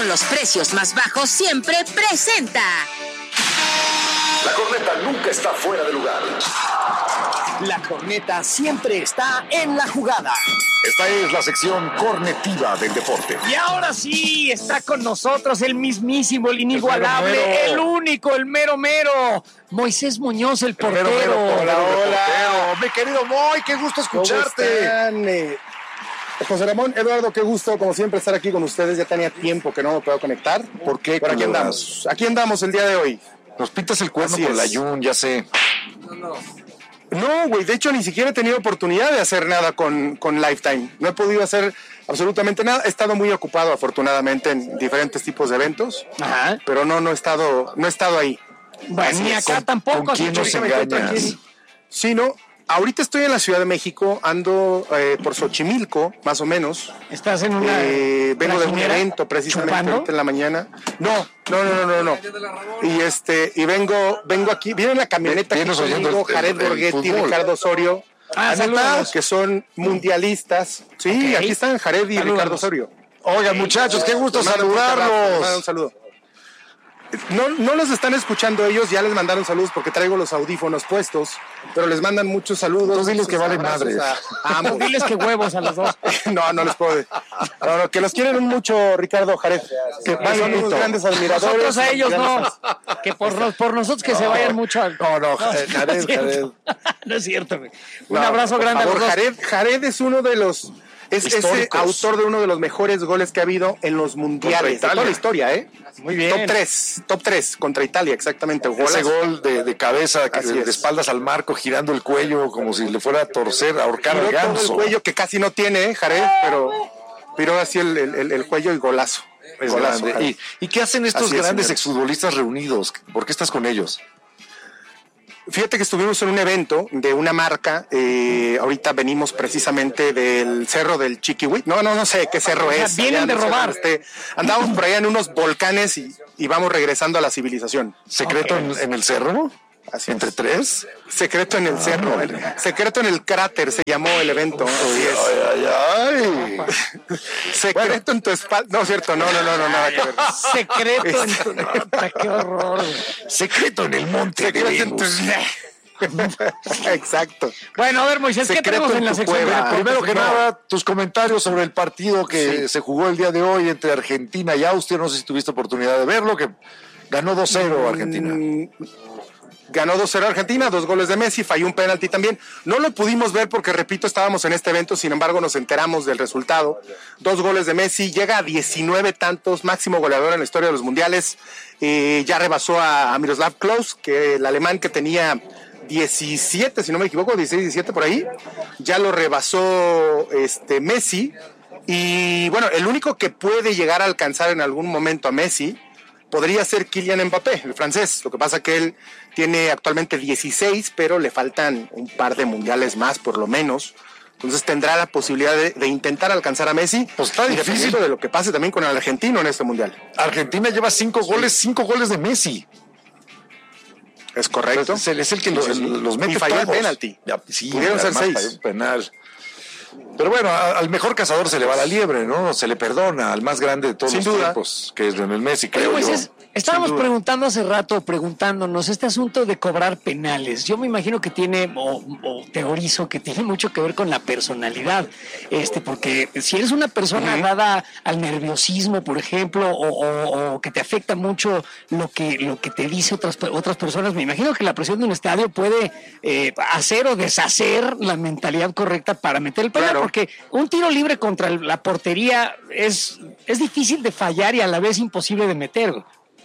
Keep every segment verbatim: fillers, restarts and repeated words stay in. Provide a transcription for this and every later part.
con los precios más bajos siempre presenta. La corneta nunca está fuera de lugar. La corneta siempre está en la jugada. Esta es la sección cornetiva del deporte. Y ahora sí, está con nosotros el mismísimo, el inigualable, el, mero, mero. el único, el mero mero, Moisés Muñoz, el portero. El mero, mero, hola, hola. Mi querido Moy, qué gusto escucharte. José Ramón, Eduardo, qué gusto, como siempre, estar aquí con ustedes. Ya tenía tiempo que no me puedo conectar. ¿Por qué? Pero aquí andamos. Aquí andamos el día de hoy. Nos pintas el cuerno por la Jun, ya sé. No, no. No, güey, de hecho ni siquiera he tenido oportunidad de hacer nada con, con Lifetime. No he podido hacer absolutamente nada. He estado muy ocupado, afortunadamente, en diferentes tipos de eventos. Ajá. Pero no, no he estado, no he estado ahí. Bueno, ni acá ¿Con, tampoco. ¿Con quién nos engañas? Sí, no. Ahorita estoy en la Ciudad de México, ando eh, por Xochimilco, más o menos. ¿Estás en una eh, Vengo de un evento precisamente ahorita en la mañana. No, no, no, no, no. Y este, y vengo, vengo aquí, viene la camioneta aquí conmigo, Jared Borghetti, Ricardo Osorio, ah, saludos. que son mundialistas. Sí, okay. Aquí están Jared y saludos. Ricardo Osorio. Oigan, muchachos, qué gusto saludarlos. Un saludo. No, no los están escuchando ellos, ya les mandaron saludos porque traigo los audífonos puestos, pero les mandan muchos saludos. Entonces diles que valen madres. A, a ambos. Diles que huevos a los dos. No, no les puedo. No, no, que los quieren mucho, Ricardo, Jared. Que sí, son unos grandes admiradores. Nosotros a ellos no. Que por, nos, por nosotros que no, se vayan mucho. Al... No, no, Jared, no, Jared, Jared. No es cierto, güey. Un no, abrazo grande favor, a los dos. Jared, Jared es uno de los... Es ese autor de uno de los mejores goles que ha habido en los mundiales de toda la historia, ¿eh? Muy bien. Top tres, top tres contra Italia, exactamente. Ese gol de, de cabeza, que de, de espaldas al marco, girando el cuello como si le fuera a torcer, a ahorcar al ganso. Todo el cuello que casi no tiene, ¿eh, Jared? Pero piró así el, el, el cuello y golazo. Es golazo, grande. ¿Y, ¿Y qué hacen estos así grandes es, exfutbolistas reunidos? ¿Por qué estás con ellos? Fíjate que estuvimos en un evento de una marca, eh, ahorita venimos precisamente del cerro del Chiquihuit, no, no, no sé qué cerro es. Vienen de robar. Este, andamos por allá en unos volcanes y, y vamos regresando a la civilización. ¿Secreto okay. en, en el cerro? Así ¿Entre es. tres? Secreto en el ah, cerro, el, secreto en el cráter se llamó el evento. Así es. Ay, ay, ay. Secreto bueno. en tu espalda. No, cierto, no, no, no, no, nada que ver. Secreto en tu nota, qué horror. Secreto en el monte. Secreto de en tus... Exacto. Bueno, a ver, Moisés, ¿qué tenemos en, en la sección? Cueva. Primero que no. nada, tus comentarios sobre el partido que sí. se jugó el día de hoy entre Argentina y Austria. No sé si tuviste oportunidad de verlo, que ganó dos cero Argentina. Mm. Ganó dos cero Argentina, dos goles de Messi, falló un penalti también. No lo pudimos ver porque, repito, estábamos en este evento, sin embargo nos enteramos del resultado. Dos goles de Messi, llega a diecinueve tantos, máximo goleador en la historia de los mundiales. Eh, ya rebasó a, a Miroslav Klose, que el alemán que tenía diecisiete, si no me equivoco, dieciséis, diecisiete por ahí. Ya lo rebasó este, Messi. Y bueno, el único que puede llegar a alcanzar en algún momento a Messi podría ser Kylian Mbappé, el francés. Lo que pasa que él tiene actualmente dieciséis, pero le faltan un par de mundiales más, por lo menos. Entonces tendrá la posibilidad de, de intentar alcanzar a Messi. Pues está difícil de lo que pase también con el argentino en este mundial. Argentina lleva cinco sí. goles, cinco goles de Messi. Es correcto. Es el, es el que los, los mete y falló todos. el penalti. Ya, sí, pudieron ser seis. Falló un penal. Pero bueno, al mejor cazador se le va la liebre, ¿no? Se le perdona al más grande de todos Sin los duda. tiempos, que es Lionel Messi, creo pues yo. Es, estábamos preguntando hace rato, preguntándonos este asunto de cobrar penales. Yo me imagino que tiene, o, o teorizo, que tiene mucho que ver con la personalidad. Este, porque si eres una persona uh-huh. dada al nerviosismo, por ejemplo, o, o, o que te afecta mucho lo que, lo que te dice otras, otras personas, me imagino que la presión de un estadio puede eh, hacer o deshacer la mentalidad correcta para meter el penal. Claro. Porque un tiro libre contra la portería es, es difícil de fallar y a la vez imposible de meter.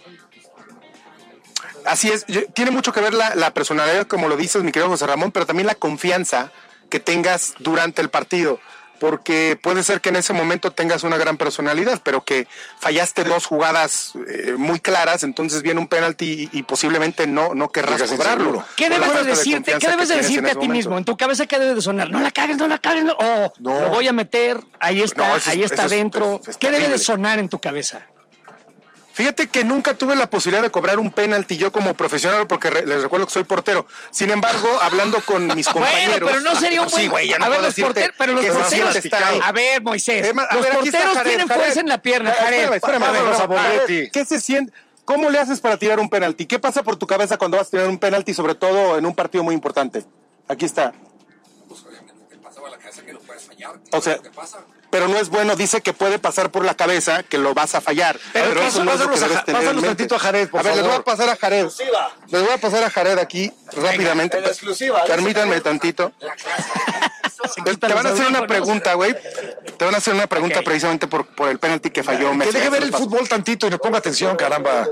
Así es, tiene mucho que ver la, la personalidad, como lo dices, mi querido José Ramón, pero también la confianza que tengas durante el partido, porque puede ser que en ese momento tengas una gran personalidad, pero que fallaste dos jugadas eh, muy claras, entonces viene un penalti y, y posiblemente no, no querrás cobrarlo. ¿Qué debes de decirte, ¿qué debes de decirte a ti mismo? En tu cabeza, ¿qué debe de sonar? No la cagues, no la cagues, no. Oh, no. Lo voy a meter, ahí está, no, es, ahí está adentro. Es, es, es ¿Qué debe de sonar en tu cabeza? Fíjate que nunca tuve la posibilidad de cobrar un penalti yo como profesional, porque re, les recuerdo que soy portero. Sin embargo, hablando con mis compañeros... Bueno, pero no sería un buen... Sí, güey, ya no a ver, puedo los decirte porteros, pero los que se porteros... siente estar ahí. A ver, Moisés, Eh, a los ver, aquí está porteros Jared, tienen Jared. fuerza en la pierna, Jared. Espérame, espérame, Vámonos espérame, a Borghetti. ¿Qué se siente? ¿Cómo le haces para tirar un penalti? ¿Qué pasa por tu cabeza cuando vas a tirar un penalti, sobre todo en un partido muy importante? Aquí está. Pues obviamente te pasaba la cabeza que no puedes fallar. O sea, ¿Qué pasa? pero no es bueno, dice que puede pasar por la cabeza que lo vas a fallar. Pero, Pero, eso no es lo que pásanos, debes a, tener en pásanos mente. tantito a Jared, por A ver, les voy favor. a pasar a Jared. Les voy a pasar a Jared aquí rápidamente. en exclusiva. Permítanme tantito. Te, te van a hacer una pregunta, güey. Te van a hacer una pregunta Ok. precisamente por, por el penalti que falló Que Messi. deje ver el Paso. fútbol tantito y nos ponga atención, caramba.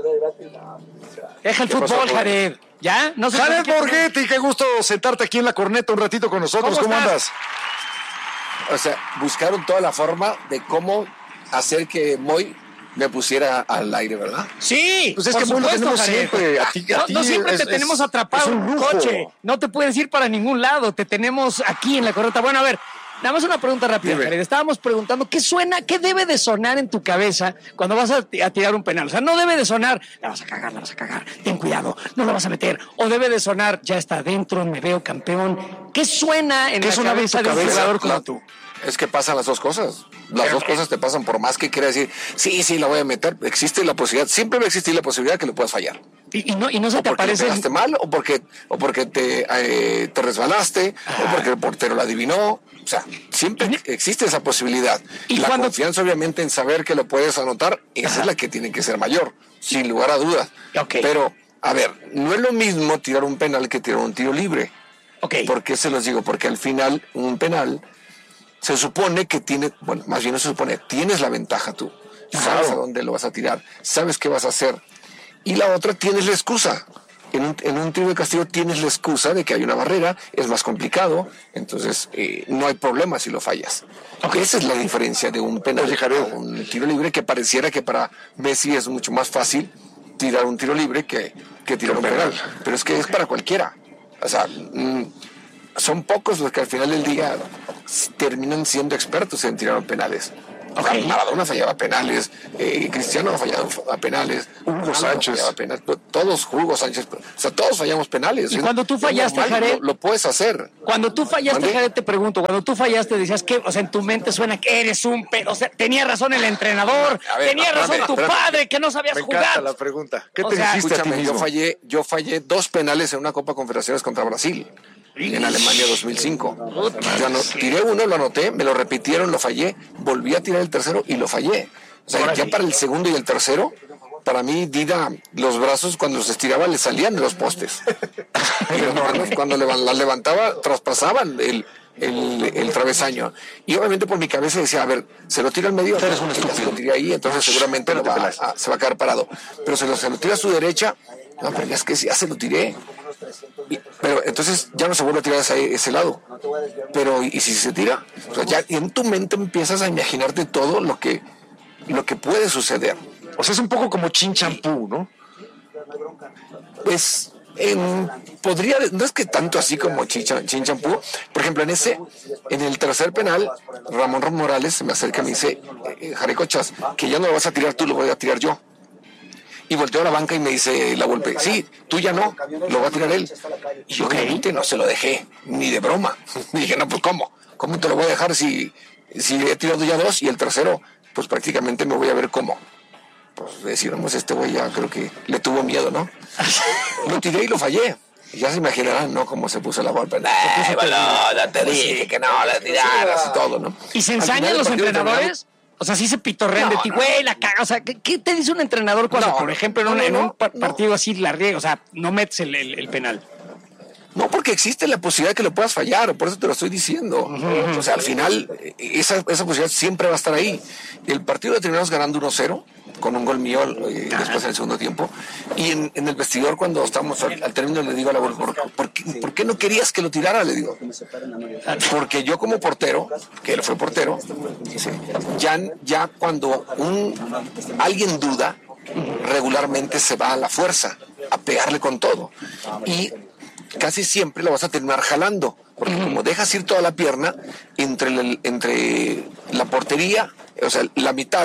Deja el ¿Qué pasó, fútbol, Jared? Jared. ¿Ya? No sé Jared qué- Borghetti, qué gusto sentarte aquí en la corneta un ratito con nosotros. ¿Cómo ¿Cómo, estás? andas? O sea, buscaron toda la forma de cómo hacer que Moy me pusiera al aire, ¿verdad? Sí, Pues es por que Moy lo supuesto, tenemos Jared. siempre. A ti- a no, ti no siempre es- te tenemos es- atrapado es en un un lujo. coche. No te puedes ir para ningún lado. Te tenemos aquí en la corneta. Bueno, a ver, nada más una pregunta rápida, Dime. Jared. Estábamos preguntando qué suena, qué debe de sonar en tu cabeza cuando vas a, a tirar un penal. O sea, no debe de sonar, la vas a cagar, la vas a cagar, ten cuidado, no lo vas a meter. O debe de sonar, ya está adentro, me veo campeón. ¿Qué suena en ¿Qué la sonaba en tu cabeza de un cabeza? jugador como La- tú? Es que pasan las dos cosas. Las dos cosas te pasan por más que quiera decir, sí, sí, la voy a meter. Existe la posibilidad, siempre va a existir la posibilidad que lo puedas fallar. Y, y no, y no se O te porque le aparece... pegaste mal, o porque, o porque te, eh, te resbalaste, o porque el portero la adivinó. O sea, siempre existe esa posibilidad. Y la cuando- confianza, obviamente, en saber que lo puedes anotar, esa es la que tiene que ser mayor, sin lugar a dudas. Ok. Pero, a ver, no es lo mismo tirar un penal que tirar un tiro libre. Ok. ¿Por qué se los digo? Porque al final, un penal se supone que tiene, bueno, más bien no se supone, tienes la ventaja tú. Sabes a dónde lo vas a tirar, sabes qué vas a hacer. Y la otra, tienes la excusa. En un, en un tiro de castigo tienes la excusa de que hay una barrera, es más complicado, entonces eh, no hay problema si lo fallas. Esa es la diferencia de un penal Oye, Jared. a un tiro libre, que pareciera que para Messi es mucho más fácil tirar un tiro libre que, que tirar un penal. Pero es que es para cualquiera. O sea, mm, son pocos los que al final del día terminan siendo expertos en tirar penales. O sea, Ok. Maradona fallaba penales, eh, Cristiano ha fallado a penales, Hugo Sánchez. fallaba penales, todos, Hugo Sánchez, o sea, todos fallamos penales. Y Es- cuando tú es fallaste, normal, Jared, lo, lo puedes hacer. Cuando tú fallaste, ¿Mande? Jared, te pregunto, cuando tú fallaste decías que, o sea, en tu mente suena que eres un pe... O sea, tenía razón el entrenador, A ver, tenía espérame, razón tu espérame. padre, que no sabías Me encanta jugar. la pregunta. ¿Qué O te sea, dijiste a ti Escúchame, yo mismo? fallé, yo fallé dos penales en una Copa Confederaciones contra Brasil, en Alemania dos mil cinco. Yo ano- tiré uno, lo anoté, me lo repitieron, lo fallé, volví a tirar el tercero y lo fallé. O sea, ya para el segundo y el tercero, para mí, Dida, los brazos cuando los estiraba le salían de los postes. Y las manos cuando levan- las levantaba, traspasaban el, el, el travesaño. Y obviamente por mi cabeza decía, a ver, se lo tira al medio, Eres un ya se estúpido. lo tira ahí, entonces seguramente lo va a- a- se va a quedar parado. Pero se lo, se lo tira a su derecha, no, pero es que ya se lo tiré. Y- pero entonces ya no se vuelve a tirar hacia ese lado. Pero, ¿y, y si se tira? O sea, ya en tu mente empiezas a imaginarte todo lo que, lo que puede suceder. O sea, es un poco como Chin Champú, ¿no? Pues, en, podría, no es que tanto así como Chin Chin Champú. Por ejemplo, en ese, en el tercer penal, Ramón Morales se me acerca y me dice, eh, Jarecochas, que ya no lo vas a tirar tú, lo voy a tirar yo. Y volteó a la banca y me dice la Volpe, sí, tú ya no, lo va a tirar él. Y yo obviamente no se lo dejé, ni de broma. Y dije, no, pues ¿cómo? ¿Cómo te lo voy a dejar si, si he tirado ya dos y el tercero, pues prácticamente me voy a ver cómo? Pues decir, vamos, este güey ya creo que le tuvo miedo, ¿no? Lo tiré y lo fallé. Y ya se imaginarán, ¿no? Cómo se puso la Volpe. Eh, bueno, no te dije que no, la tiraras y todo, ¿no? ¿Y se Al final ensañan el los partido entrenadores? O sea, sí se pitorrean No, de ti, no. güey, la caga. O sea, ¿qué, qué te dice un entrenador cuando, No, por no. ejemplo, en un, No, en un no, pa- no. partido así la riega? O sea, no metes el, el- el penal. No, porque existe la posibilidad de que lo puedas fallar, por eso te lo estoy diciendo. O sea, al final, eh, esa, esa posibilidad siempre va a estar ahí. El partido lo terminamos ganando uno cero, con un gol mío eh, después en el segundo tiempo. Y en, en el vestidor, cuando estábamos al, al término, le digo a la Vol, ¿por, por, qué, ¿por qué no querías que lo tirara? Le digo. Porque yo como portero, que él fue portero, dice, ya, ya cuando un, alguien duda, regularmente se va a la fuerza, a pegarle con todo. Y casi siempre lo vas a terminar jalando, porque como dejas ir toda la pierna entre, el- entre la portería, o sea, la mitad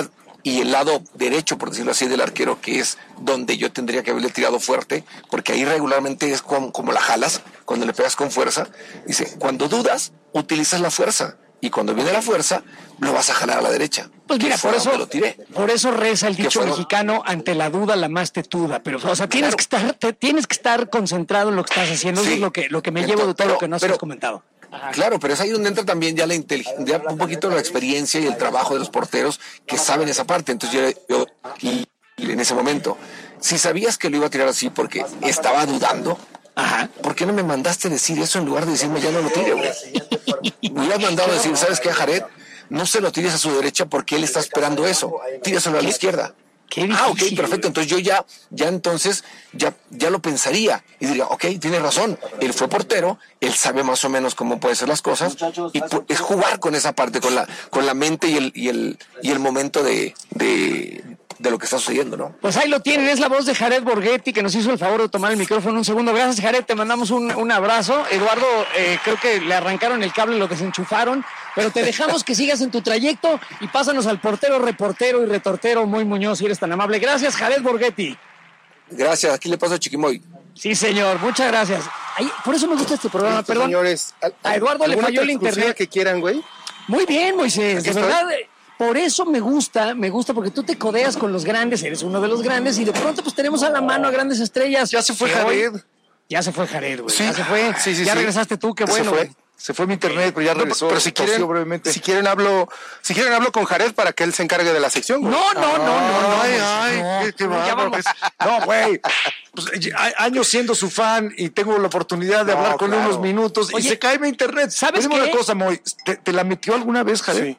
y el lado derecho, por decirlo así, del arquero, que es donde yo tendría que haberle tirado fuerte, porque ahí regularmente es como, como la jalas, cuando le pegas con fuerza. Dice, cuando dudas, utilizas la fuerza, y cuando viene la fuerza, lo vas a jalar a la derecha. Pues mira, por eso, lo tiré. por eso reza el dicho mexicano, ante la duda la más tetuda. Pero, o sea, tienes, claro, que estar, te, tienes que estar concentrado en lo que estás haciendo. Sí. Eso es lo que, lo que me Entonces, llevo de todo pero, lo que nos pero, has comentado. Ajá. Claro, pero es ahí donde entra también ya la inteligencia, un poquito la experiencia y el trabajo de los porteros que saben esa parte. Entonces yo, yo y, y en ese momento, si sabías que lo iba a tirar así porque estaba dudando, ajá, ¿por qué no me mandaste decir eso en lugar de decirme ya no lo tire, güey? Me hubieras mandado a decir, ¿sabes qué, Jared? No se lo tires a su derecha porque él está esperando eso. Tíreselo a la izquierda. Qué ah, ok, perfecto. Entonces yo ya, ya entonces, ya, ya lo pensaría y diría, ok, tiene razón. Él fue portero, él sabe más o menos cómo pueden ser las cosas y es jugar con esa parte, con la, con la mente y el, y el, y el momento de, de, de lo que está sucediendo, ¿no? Pues ahí lo tienen, es la voz de Jared Borghetti, que nos hizo el favor de tomar el micrófono un segundo. Gracias, Jared, te mandamos un, un abrazo. Eduardo, eh, creo que le arrancaron el cable, lo desenchufaron, pero te dejamos que sigas en tu trayecto y pásanos al portero, reportero y retortero Moy Muñoz, si eres tan amable. Gracias, Jared Borghetti. Gracias, aquí le paso a Chiquimoy. Sí, señor, muchas gracias. Ay, por eso me gusta este programa, Listo, perdón. Señores, a Eduardo le falló el internet. Que quieran, güey? Muy bien, Moisés, de estoy. verdad... Por eso me gusta, me gusta porque tú te codeas con los grandes, eres uno de los grandes y de pronto pues tenemos a la mano a grandes estrellas. Ya se fue Jared. Hoy, ya se fue Jared, güey. Sí. Ya se fue. Sí, sí, ya sí. regresaste tú, qué bueno. Se fue. Se fue mi internet, pero ya regresó. No, pero si quieren, brevemente. si quieren hablo, si quieren hablo con Jared para que él se encargue de la sección, güey. No, no, no, no, no. Ay, ay, no, qué, qué no, ya bárbaro. vamos. No, güey. Pues, años siendo su fan y tengo la oportunidad de no, hablar con claro. unos minutos. Oye, y se cae mi internet. ¿Sabes qué? Dime una cosa, Moy. ¿Te, ¿Te la metió alguna vez, Jared? Sí.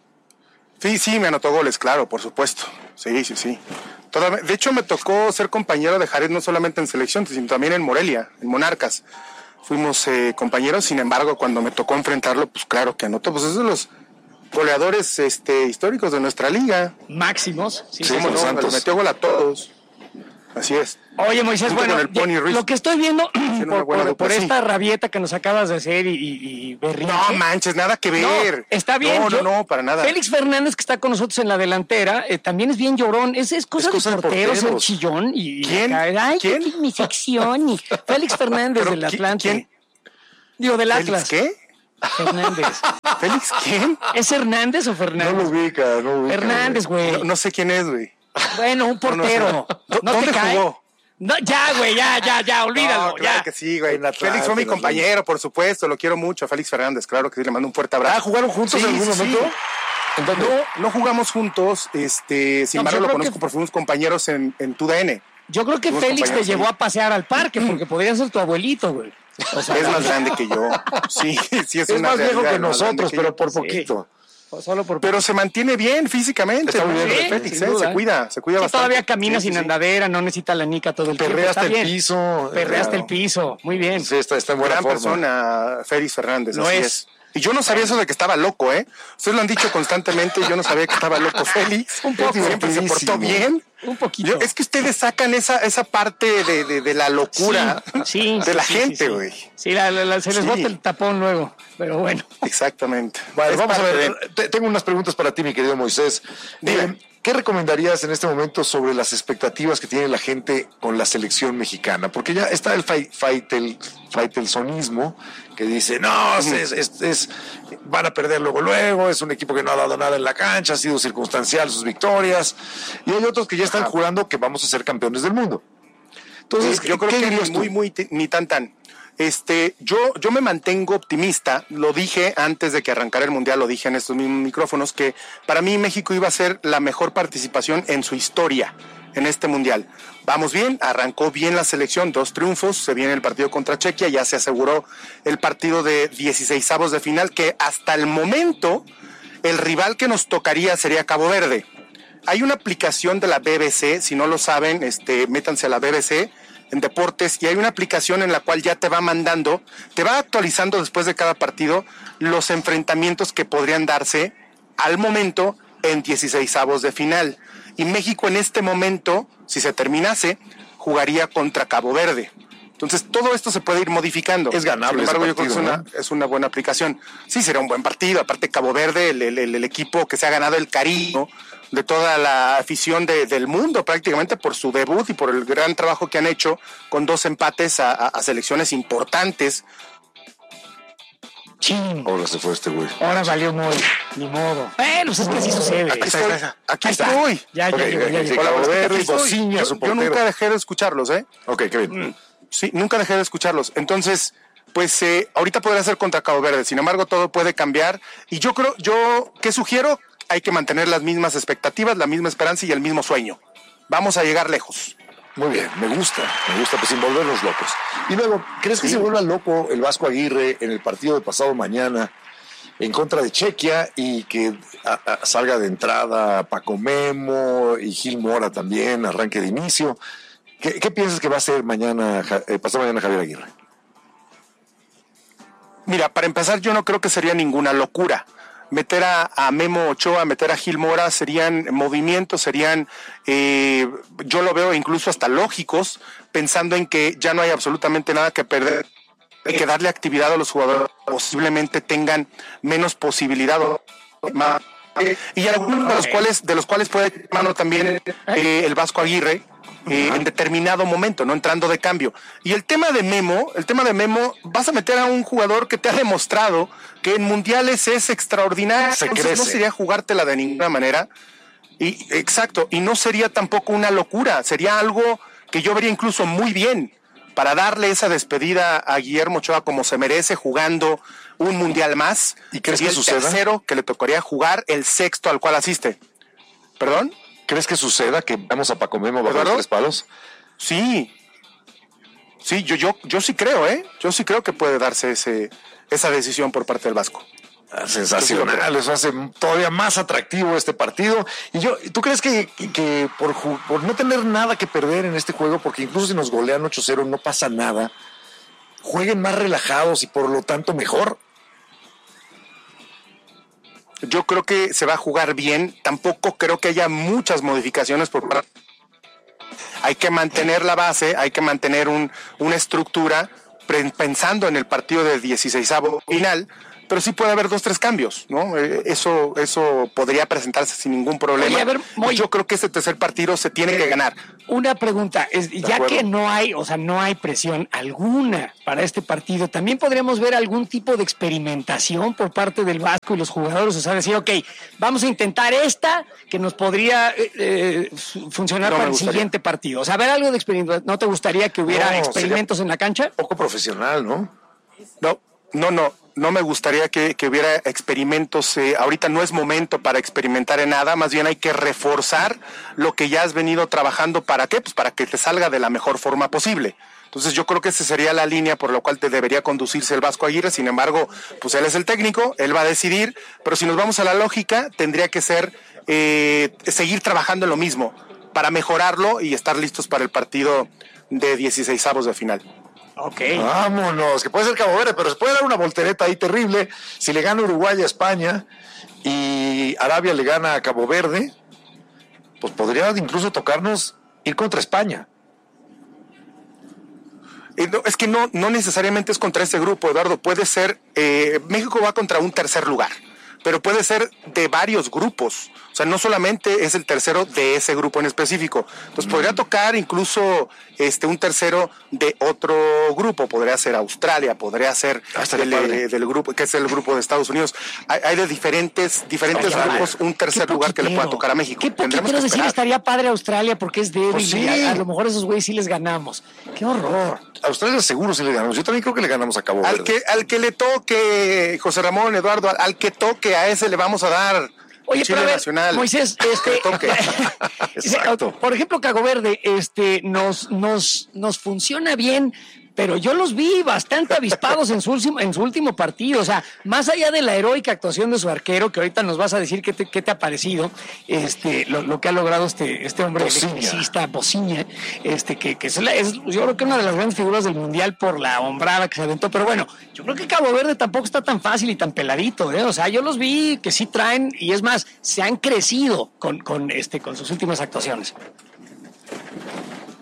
Sí, sí, me anotó goles, claro, por supuesto. Sí, sí, sí. Toda, de hecho, me tocó ser compañero de Jared no solamente en selección, sino también en Morelia, en Monarcas. Fuimos eh, compañeros, sin embargo, cuando me tocó enfrentarlo, pues claro que anotó. Pues es de los goleadores este, históricos de nuestra liga. Máximos. Sí, sí, sí, no, me metió gol a todos. Así es. Oye, Moisés, bueno, lo que estoy viendo por, por, por esta sí. rabieta que nos acabas de hacer y, y, y berrinche. No manches, nada que ver. No, está bien. No, yo, no, no, para nada. Félix Fernández, que está con nosotros en la delantera, eh, también es bien llorón. Es, es cosa, es cosa de porteros, el chillón. Y, ¿Quién? Y acá, ay, ¿Quién? Qué, mi sección. Y Félix Fernández del Atlante. ¿Quién? Digo, del ¿Félix Atlas. qué? Fernández. ¿Félix quién? ¿Es Hernández o Fernández? No lo ubica, no lo ubica. Hernández, güey. No, no sé quién es, güey. Bueno, un portero. No, no, ¿Dónde jugó? No, ya, güey, ya, ya, ya, olvídalo. No, claro ya. que sí, güey. Félix fue mi compañero, por supuesto, lo quiero mucho. Félix Fernández, claro que sí, le mando un fuerte abrazo. Ah, ¿jugaron juntos sí, en algún sí, momento? Sí. Entonces, no, no jugamos juntos, este, sin no, embargo lo conozco que... porque fuimos compañeros en, en T U D N. Yo creo que Félix te llevó a pasear al parque, porque podría ser tu abuelito, güey. O sea, es más grande que yo. Sí, sí, es, es una más viejo que nosotros, que pero yo. por poquito. Sí. Solo por... Pero se mantiene bien físicamente. Está muy bien, sí, Félix, eh, se cuida, se cuida sí, bastante. Todavía camina sí, sin sí, andadera, no necesita la nica todo el tiempo. Perreaste el piso. Perreaste el piso, muy bien. Sí, está, está en buena Gran forma. persona, Félix Fernández. Lo así es. es. Y yo no sabía eso de que estaba loco, ¿eh? Ustedes lo han dicho constantemente, yo no sabía que estaba loco Félix. Un poco. Siempre se portó bien. Un poquito. Yo, es que ustedes sacan esa, esa parte de, de, de la locura sí, sí, de sí, la sí, gente, güey. Sí, sí. sí la, la, la, se les sí. bota el tapón luego, pero bueno. Exactamente. Bueno, es vamos a ver. de... Te, tengo unas preguntas para ti, mi querido Moisés. Eh, ¿Qué recomendarías en este momento sobre las expectativas que tiene la gente con la selección mexicana? Porque ya está el faitel, faitelsonismo que dice, no, uh-huh. es, es, es, van a perder luego, luego, es un equipo que no ha dado nada en la cancha, ha sido circunstancial sus victorias, y hay otros que ya están jurando que vamos a ser campeones del mundo. Entonces, sí, yo creo que es muy, muy, ni tan, tan. Este, yo, yo me mantengo optimista, lo dije antes de que arrancara el Mundial, lo dije en estos mismos micrófonos, que para mí México iba a ser la mejor participación en su historia en este Mundial. Vamos bien, arrancó bien la selección, dos triunfos, se viene el partido contra Chequia, ya se aseguró el partido de dieciseisavos de final, que hasta el momento el rival que nos tocaría sería Cabo Verde. Hay una aplicación de la B B C, si no lo saben, este, métanse a la B B C, en deportes, y hay una aplicación en la cual ya te va mandando, te va actualizando después de cada partido los enfrentamientos que podrían darse al momento en dieciseisavos de final. Y México en este momento, si se terminase, jugaría contra Cabo Verde. Entonces, todo esto se puede ir modificando. Es ganable. Sin embargo, ese yo creo que es partido, una, ¿no? es una buena aplicación. Sí, será un buen partido. Aparte, Cabo Verde, el, el, el equipo que se ha ganado el cariño de toda la afición de, del mundo, prácticamente por su debut y por el gran trabajo que han hecho con dos empates a, a, a selecciones importantes. Chin. Ahora se fue este güey. Ahora valió muy, ni modo. Bueno, pues es que así sucede. Aquí estoy. Aquí Ahí está. estoy. Ya, ya Ok, llegó, ya sí, llegó. Cabo Verde, Aquí estoy. Bociña, Yo, su yo portero. nunca dejé de escucharlos, ¿eh? Ok, qué bien. Sí, nunca dejé de escucharlos. Entonces, pues eh, ahorita podría ser contra Cabo Verde. Sin embargo, todo puede cambiar. Y yo creo, yo, ¿qué sugiero? Hay que mantener las mismas expectativas, la misma esperanza y el mismo sueño. Vamos a llegar lejos. Muy bien, me gusta, me gusta, pues sin volvernos locos. Y luego, ¿crees que se vuelva loco el Vasco Aguirre en el partido de pasado mañana en contra de Chequia y que a, a, salga de entrada Paco Memo y Gil Mora también, arranque de inicio? ¿Qué, qué piensas que va a hacer mañana, eh, pasado mañana Javier Aguirre? Mira, para empezar, yo no creo que sería ninguna locura. Meter a, a Memo Ochoa, meter a Gil Mora serían movimientos, serían, eh, yo lo veo incluso hasta lógicos, pensando en que ya no hay absolutamente nada que perder. Hay que darle actividad a los jugadores, posiblemente tengan menos posibilidad o más, y algunos de los cuales, de los cuales puede echar mano también eh, el Vasco Aguirre. Eh, en determinado momento, no entrando de cambio. Y el tema de Memo, el tema de Memo, vas a meter a un jugador que te ha demostrado que en mundiales es extraordinario. Se Entonces, crece. no sería jugártela de ninguna manera. Y exacto, y no sería tampoco una locura, sería algo que yo vería incluso muy bien para darle esa despedida a Guillermo Ochoa como se merece, jugando un mundial más. ¿Y crees Sería que el suceda? tercero que le tocaría jugar, el sexto al cual asiste. ¿Perdón? ¿Crees que suceda que vamos a Paco Memo bajo los ¿Eduardo? tres palos? Sí, sí, yo, yo, yo sí creo, ¿eh? Yo sí creo que puede darse ese, esa decisión por parte del Vasco. Ah, sensacional, eso hace todavía más atractivo este partido. Y yo, ¿tú crees que, que por, ju- por no tener nada que perder en este juego, porque incluso si nos golean ocho cero no pasa nada, jueguen más relajados y por lo tanto mejor? Yo creo que se va a jugar bien. Tampoco creo que haya muchas modificaciones por parte. Hay que mantener la base, hay que mantener un, una estructura pre- pensando en el partido del dieciseisavo final, pero sí puede haber dos, tres cambios, ¿no? Eh, eso, eso podría presentarse sin ningún problema. Oye, a ver, Moy. Yo creo que este tercer partido se tiene que ganar. Una pregunta, es, ya acuerdo. que no hay, o sea, no hay presión alguna para este partido, ¿también podríamos ver algún tipo de experimentación por parte del Vasco y los jugadores? O sea, decir, ok, vamos a intentar esta que nos podría eh, eh, funcionar No me para el gustaría. siguiente partido. O sea, ver algo de experimentación. ¿No te gustaría que hubiera No, experimentos en la cancha? Poco profesional, ¿no? No, no, no, no me gustaría que, que hubiera experimentos. Eh, ahorita no es momento para experimentar en nada, más bien hay que reforzar lo que ya has venido trabajando. ¿Para qué? Pues para que te salga de la mejor forma posible. Entonces yo creo que esa sería la línea por la cual te debería conducirse el Vasco Aguirre. Sin embargo, pues él es el técnico, él va a decidir, pero si nos vamos a la lógica, tendría que ser eh, seguir trabajando en lo mismo para mejorarlo y estar listos para el partido de dieciseisavos de final. Ok. Vámonos, que puede ser Cabo Verde, pero se puede dar una voltereta ahí terrible. Si le gana Uruguay a España y Arabia le gana a Cabo Verde, pues podría incluso tocarnos ir contra España. Eh, no, es que no, no necesariamente es contra este grupo, Eduardo. Puede ser, eh, México va contra un tercer lugar, pero puede ser de varios grupos. O sea, no solamente es el tercero de ese grupo en específico. Entonces mm. podría tocar incluso este un tercero de otro grupo. Podría ser Australia, podría ser del, eh, del grupo, que es el grupo de Estados Unidos. Hay, hay de diferentes, diferentes Oye, grupos un tercer qué lugar que le pueda poquitero. tocar a México. Qué Tendremos poquitero que decir, esperar. estaría padre Australia porque es débil. Pues sí. Y a, a lo mejor esos güeyes sí les ganamos. Qué horror. A Australia seguro sí le ganamos. Yo también creo que le ganamos a Cabo Verde. Al que, al que le toque, José Ramón, Eduardo, al, al que toque, a ese le vamos a dar. Oye, Chile pero a ver, nacional. Moisés, este, toque. Exacto. por ejemplo, Cabo Verde, este, nos, nos, nos funciona bien, pero yo los vi bastante avispados en su último, en su último partido. O sea, más allá de la heroica actuación de su arquero, que ahorita nos vas a decir qué te, qué te ha parecido, este, lo, lo que ha logrado este, este hombre Bociña. electricista, Bociña, este, que, que es, la- es, yo creo que una de las grandes figuras del mundial por la hombrada que se aventó. Pero bueno, yo creo que Cabo Verde tampoco está tan fácil y tan peladito, ¿eh? O sea, yo los vi que sí traen, y es más, se han crecido con, con, este, con sus últimas actuaciones.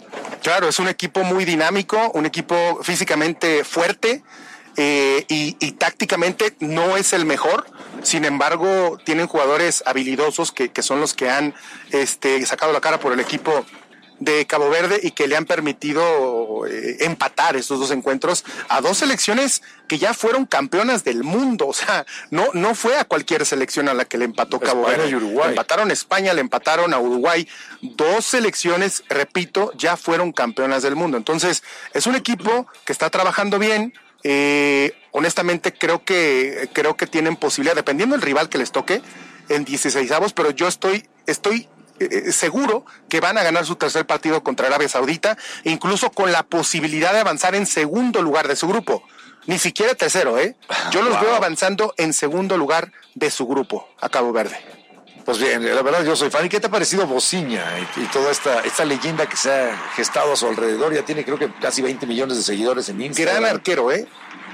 Claro, es un equipo muy dinámico, un equipo físicamente fuerte eh, y, y tácticamente no es el mejor. Sin embargo, tienen jugadores habilidosos que, que son los que han este, sacado la cara por el equipo de Cabo Verde y que le han permitido eh, empatar estos dos encuentros a dos selecciones que ya fueron campeonas del mundo. O sea, no, no fue a cualquier selección a la que le empató Cabo España Verde. y Uruguay. Le empataron a España, le empataron a Uruguay. Dos selecciones, repito, ya fueron campeonas del mundo. Entonces, es un equipo que está trabajando bien. Eh, honestamente, creo que, creo que tienen posibilidad, dependiendo del rival que les toque, en dieciseisavos, pero yo estoy, estoy Eh, seguro que van a ganar su tercer partido contra Arabia Saudita, incluso con la posibilidad de avanzar en segundo lugar de su grupo. Ni siquiera tercero, ¿eh? Yo los wow. veo avanzando en segundo lugar de su grupo, a Cabo Verde. Pues bien, la verdad yo soy fan. ¿Y qué te ha parecido Bociña y, y toda esta, esta leyenda que se ha gestado a su alrededor? Ya tiene creo que casi veinte millones de seguidores en Instagram. Gran arquero, ¿eh?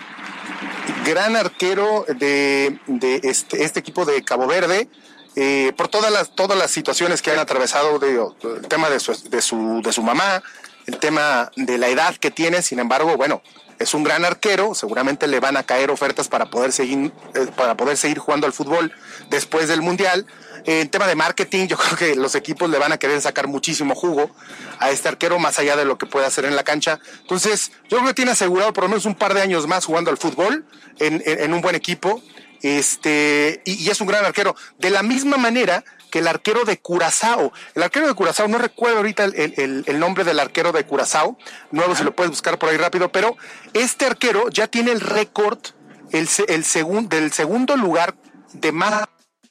Gran arquero de, de este, este equipo de Cabo Verde. Eh, por todas las todas las situaciones que han atravesado, de, el tema de su, de su de su mamá, el tema de la edad que tiene. Sin embargo, bueno, es un gran arquero, seguramente le van a caer ofertas para poder seguir eh, para poder seguir jugando al fútbol después del Mundial. Eh, en tema de marketing, yo creo que los equipos le van a querer sacar muchísimo jugo a este arquero, más allá de lo que puede hacer en la cancha. Entonces, yo creo que tiene asegurado por lo menos un par de años más jugando al fútbol en, en, en un buen equipo. Este, y, y es un gran arquero. De la misma manera que el arquero de Curazao. El arquero de Curazao, no recuerdo ahorita el, el, el nombre del arquero de Curazao, nuevo, si lo puedes buscar por ahí rápido, pero este arquero ya tiene el récord el, el segun, del segundo lugar de más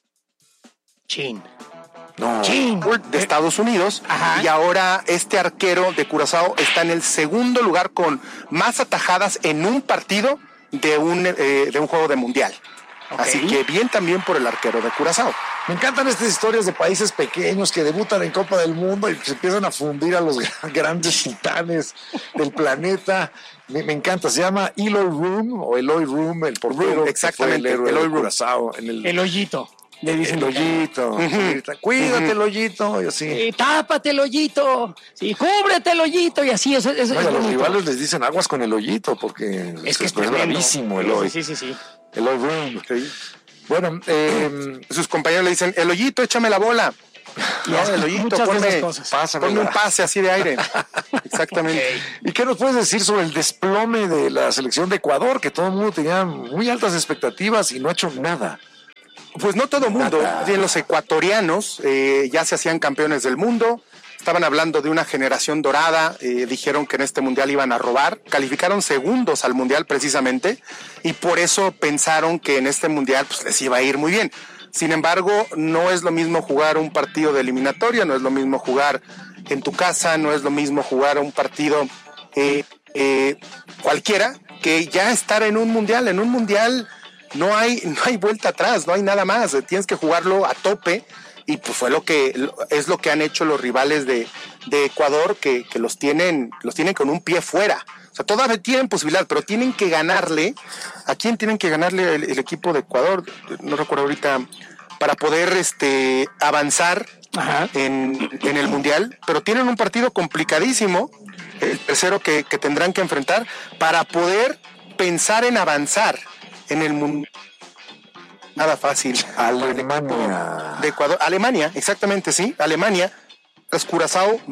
Chin. No. Chin. de Estados Unidos. Ajá. Y ahora este arquero de Curazao está en el segundo lugar con más atajadas en un partido de un, eh, de un juego de mundial. Okay. Así que bien también por el arquero de Curazao. Me encantan estas historias de países pequeños que debutan en Copa del Mundo y se empiezan a fundir a los grandes titanes del planeta. Me, me encanta, se llama Eloy Room o Eloy Room, el portero. Exactamente, el Eloy Curazao. En el, el hoyito. Le dicen el hoyito. Uh-huh. Cuídate uh-huh. el hoyito. Y así. Sí, tápate el hoyito. Sí, cúbrete el hoyito. Y así es. es, no, es a los rivales les dicen aguas con el hoyito porque es, que es, es bravísimo el hoy. Sí, sí, sí. El hoy room. Okay. Bueno, eh, sus compañeros le dicen, el hoyito, échame la bola. No, el hoyito, ponme, ponme un pase así de aire. Exactamente. Okay. ¿Y qué nos puedes decir sobre el desplome de la selección de Ecuador? Que todo el mundo tenía muy altas expectativas y no ha hecho nada. Pues no todo el mundo. Bien, los ecuatorianos eh, ya se hacían campeones del mundo. Estaban hablando de una generación dorada, eh, dijeron que en este mundial iban a robar, calificaron segundos al mundial precisamente y por eso pensaron que en este mundial pues, les iba a ir muy bien. Sin embargo, no es lo mismo jugar un partido de eliminatoria, no es lo mismo jugar en tu casa, no es lo mismo jugar un partido eh, eh, cualquiera que ya estar en un mundial. En un mundial no hay, no hay vuelta atrás, no hay nada más, tienes que jugarlo a tope. Y pues fue lo que es lo que han hecho los rivales de, de Ecuador, que, que los tienen los tienen con un pie fuera. O sea, todavía tienen posibilidad, pero tienen que ganarle. ¿A quién tienen que ganarle el, el equipo de Ecuador? No recuerdo ahorita, para poder este avanzar en, en el Mundial. Pero tienen un partido complicadísimo, el tercero que, que tendrán que enfrentar, para poder pensar en avanzar en el Mundial. Nada fácil. Alemania. De Ecuador. Alemania, exactamente, sí. Alemania. Curazao